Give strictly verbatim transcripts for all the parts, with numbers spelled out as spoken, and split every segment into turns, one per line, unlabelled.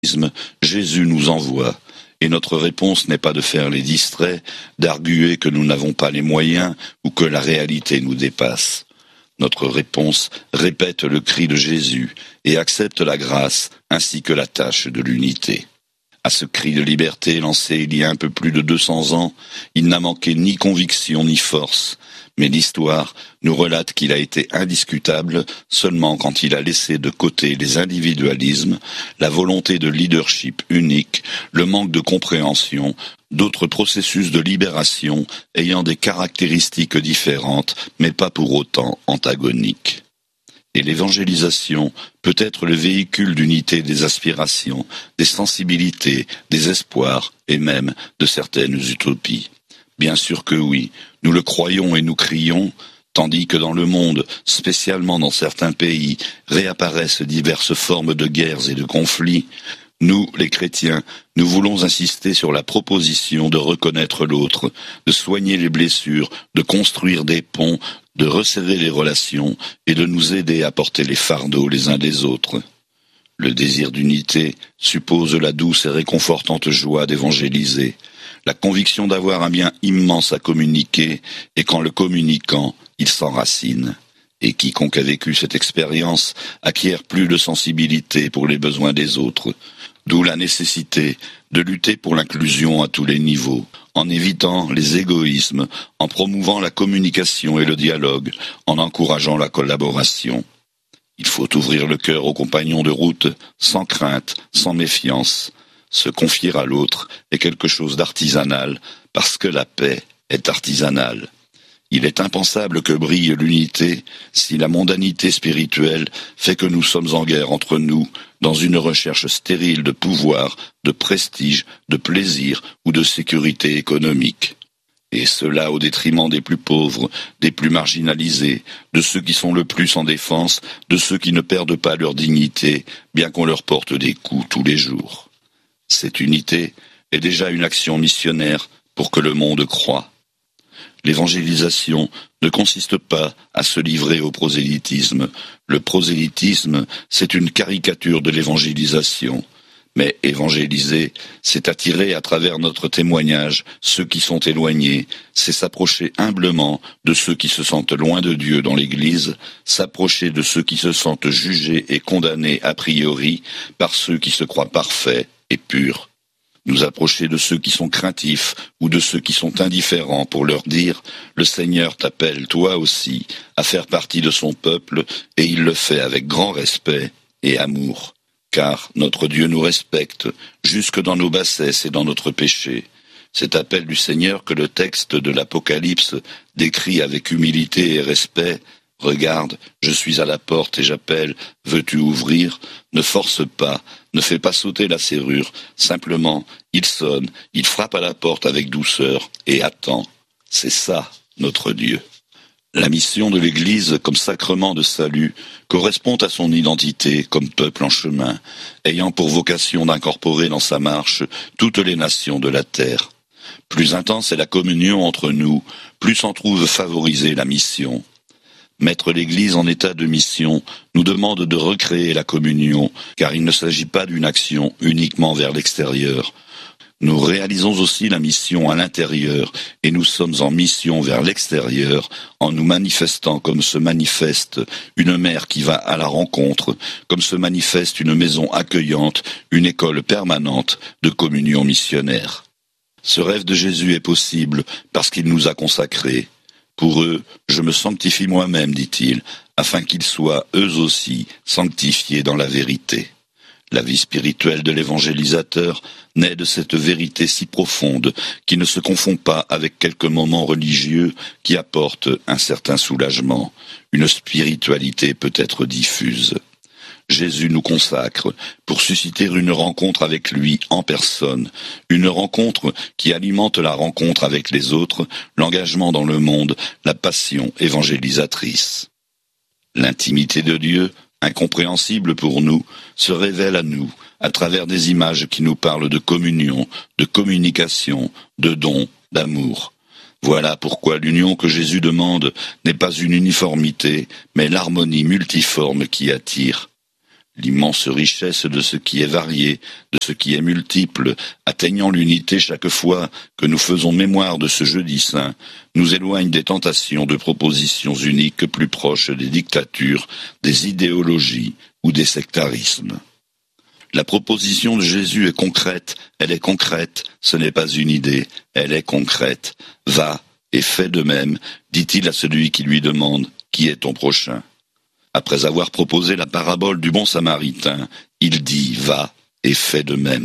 Jésus nous envoie. Et notre réponse n'est pas de faire les distraits, d'arguer que nous n'avons pas les moyens ou que la réalité nous dépasse. Notre réponse répète le cri de Jésus et accepte la grâce ainsi que la tâche de l'unité. À ce cri de liberté lancé il y a un peu plus de deux cents ans, il n'a manqué ni conviction ni force, mais l'histoire nous relate qu'il a été indiscutable seulement quand il a laissé de côté les individualismes, la volonté de leadership unique, le manque de compréhension, d'autres processus de libération ayant des caractéristiques différentes, mais pas pour autant antagoniques. Et l'évangélisation peut être le véhicule d'unité des aspirations, des sensibilités, des espoirs et même de certaines utopies. Bien sûr que oui, nous le croyons et nous crions, tandis que dans le monde, spécialement dans certains pays, réapparaissent diverses formes de guerres et de conflits. Nous, les chrétiens, nous voulons insister sur la proposition de reconnaître l'autre, de soigner les blessures, de construire des ponts, de resserrer les relations et de nous aider à porter les fardeaux les uns des autres. Le désir d'unité suppose la douce et réconfortante joie d'évangéliser, la conviction d'avoir un bien immense à communiquer et qu'en le communiquant, il s'enracine. Et quiconque a vécu cette expérience acquiert plus de sensibilité pour les besoins des autres, d'où la nécessité de lutter pour l'inclusion à tous les niveaux, en évitant les égoïsmes, en promouvant la communication et le dialogue, en encourageant la collaboration. Il faut ouvrir le cœur aux compagnons de route, sans crainte, sans méfiance. Se confier à l'autre est quelque chose d'artisanal, parce que la paix est artisanale. Il est impensable que brille l'unité si la mondanité spirituelle fait que nous sommes en guerre entre nous, dans une recherche stérile de pouvoir, de prestige, de plaisir ou de sécurité économique. Et cela au détriment des plus pauvres, des plus marginalisés, de ceux qui sont le plus en défense, de ceux qui ne perdent pas leur dignité, bien qu'on leur porte des coups tous les jours. Cette unité est déjà une action missionnaire pour que le monde croie. L'évangélisation ne consiste pas à se livrer au prosélytisme. Le prosélytisme, c'est une caricature de l'évangélisation. Mais évangéliser, c'est attirer à travers notre témoignage ceux qui sont éloignés, c'est s'approcher humblement de ceux qui se sentent loin de Dieu dans l'Église, s'approcher de ceux qui se sentent jugés et condamnés a priori par ceux qui se croient parfaits et purs. Nous approcher de ceux qui sont craintifs ou de ceux qui sont indifférents pour leur dire « Le Seigneur t'appelle toi aussi à faire partie de son peuple et il le fait avec grand respect et amour. » Car notre Dieu nous respecte jusque dans nos bassesses et dans notre péché. Cet appel du Seigneur que le texte de l'Apocalypse décrit avec humilité et respect, « Regarde, je suis à la porte et j'appelle, veux-tu ouvrir ?» ne force pas, ne fait pas sauter la serrure, simplement il sonne, il frappe à la porte avec douceur et attend. C'est ça, notre Dieu. La mission de l'Église comme sacrement de salut correspond à son identité comme peuple en chemin, ayant pour vocation d'incorporer dans sa marche toutes les nations de la terre. Plus intense est la communion entre nous, plus s'en trouve favoriser la mission. Mettre l'Église en état de mission nous demande de recréer la communion, car il ne s'agit pas d'une action uniquement vers l'extérieur. Nous réalisons aussi la mission à l'intérieur et nous sommes en mission vers l'extérieur en nous manifestant comme se manifeste une mère qui va à la rencontre, comme se manifeste une maison accueillante, une école permanente de communion missionnaire. Ce rêve de Jésus est possible parce qu'il nous a consacrés. Pour eux, je me sanctifie moi-même, dit-il, afin qu'ils soient eux aussi sanctifiés dans la vérité. La vie spirituelle de l'évangélisateur naît de cette vérité si profonde qui ne se confond pas avec quelques moments religieux qui apportent un certain soulagement. Une spiritualité peut-être diffuse. Jésus nous consacre pour susciter une rencontre avec lui en personne, une rencontre qui alimente la rencontre avec les autres, l'engagement dans le monde, la passion évangélisatrice. L'intimité de Dieu, incompréhensible pour nous, se révèle à nous à travers des images qui nous parlent de communion, de communication, de don, d'amour. Voilà pourquoi l'union que Jésus demande n'est pas une uniformité, mais l'harmonie multiforme qui attire. l'immense richesse de ce qui est varié, de ce qui est multiple, atteignant l'unité chaque fois que nous faisons mémoire de ce jeudi saint, nous éloigne des tentations de propositions uniques plus proches des dictatures, des idéologies ou des sectarismes. La proposition de Jésus est concrète, elle est concrète, ce n'est pas une idée, elle est concrète. Va et fais de même, dit-il à celui qui lui demande « Qui est ton prochain ?» Après avoir proposé la parabole du bon samaritain, il dit « Va et fais de même ».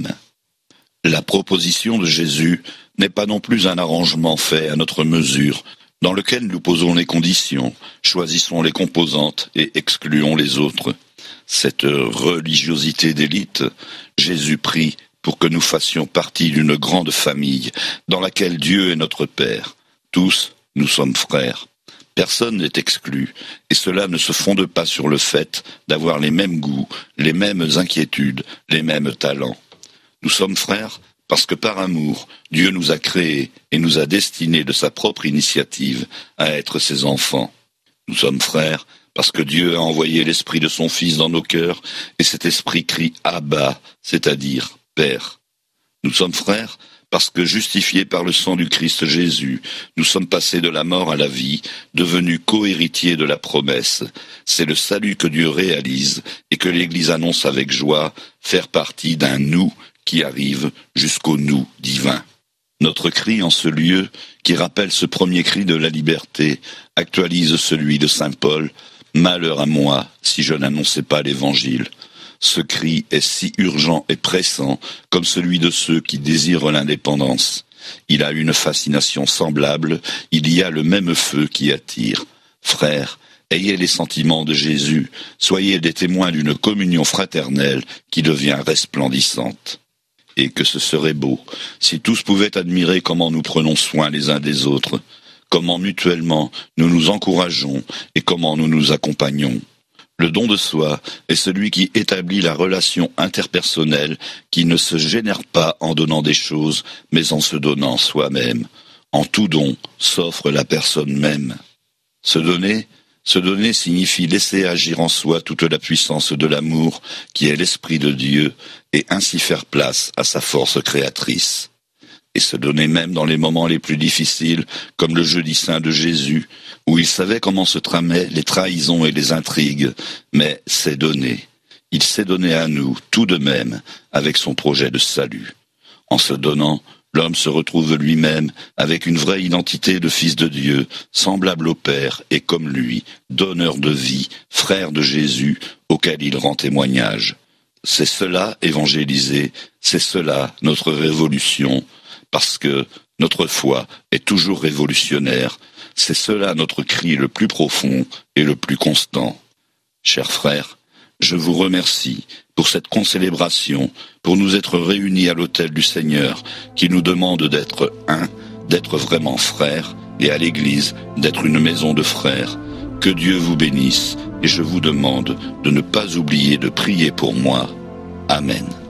La proposition de Jésus n'est pas non plus un arrangement fait à notre mesure, dans lequel nous posons les conditions, choisissons les composantes et excluons les autres. Cette religiosité d'élite, Jésus prie pour que nous fassions partie d'une grande famille dans laquelle Dieu est notre Père. Tous, nous sommes frères. Personne n'est exclu, et cela ne se fonde pas sur le fait d'avoir les mêmes goûts, les mêmes inquiétudes, les mêmes talents. Nous sommes frères parce que par amour, Dieu nous a créés et nous a destinés de sa propre initiative à être ses enfants. Nous sommes frères parce que Dieu a envoyé l'esprit de son Fils dans nos cœurs, et cet esprit crie « Abba », c'est-à-dire « Père ». Nous sommes frères parce que, justifiés par le sang du Christ Jésus, nous sommes passés de la mort à la vie, devenus co-héritiers de la promesse. C'est le salut que Dieu réalise et que l'Église annonce avec joie, faire partie d'un « nous » qui arrive jusqu'au « nous » divin. Notre cri en ce lieu, qui rappelle ce premier cri de la liberté, actualise celui de saint Paul. Malheur à moi si je n'annonçais pas l'Évangile. Ce cri est si urgent et pressant comme celui de ceux qui désirent l'indépendance. Il a une fascination semblable, il y a le même feu qui attire. Frères, ayez les sentiments de Jésus, soyez des témoins d'une communion fraternelle qui devient resplendissante. Et que ce serait beau si tous pouvaient admirer comment nous prenons soin les uns des autres, comment mutuellement nous nous encourageons et comment nous nous accompagnons. Le don de soi est celui qui établit la relation interpersonnelle qui ne se génère pas en donnant des choses, mais en se donnant soi-même. En tout don s'offre la personne même. Se donner, se donner signifie laisser agir en soi toute la puissance de l'amour qui est l'Esprit de Dieu et ainsi faire place à sa force créatrice. Et se donner même dans les moments les plus difficiles, comme le jeudi saint de Jésus, où il savait comment se tramaient les trahisons et les intrigues, mais s'est donné. Il s'est donné à nous, tout de même, avec son projet de salut. En se donnant, l'homme se retrouve lui-même avec une vraie identité de fils de Dieu, semblable au Père et comme lui, donneur de vie, frère de Jésus, auquel il rend témoignage. C'est cela, évangéliser, c'est cela, notre révolution, parce que notre foi est toujours révolutionnaire, c'est cela notre cri le plus profond et le plus constant. Chers frères, je vous remercie pour cette concélébration, pour nous être réunis à l'autel du Seigneur, qui nous demande d'être un, d'être vraiment frères, et à l'Église d'être une maison de frères. Que Dieu vous bénisse, et je vous demande de ne pas oublier de prier pour moi. Amen.